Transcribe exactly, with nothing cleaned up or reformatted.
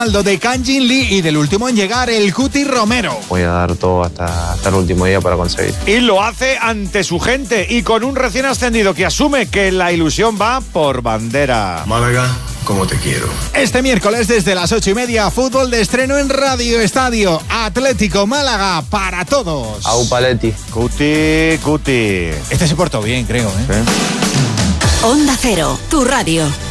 de Kang-Jin Lee y del último en llegar, el Cuti Romero. Voy a dar todo hasta, hasta el último día para conseguir. Y lo hace ante su gente y con un recién ascendido que asume que la ilusión va por bandera. Málaga, como te quiero. Este miércoles desde las ocho y media, fútbol de estreno en Radio Estadio. Atlético Málaga para todos. Au Paletti. Cuti, Cuti. Este se portó bien, creo, ¿eh? ¿Sí? Onda Cero, tu radio.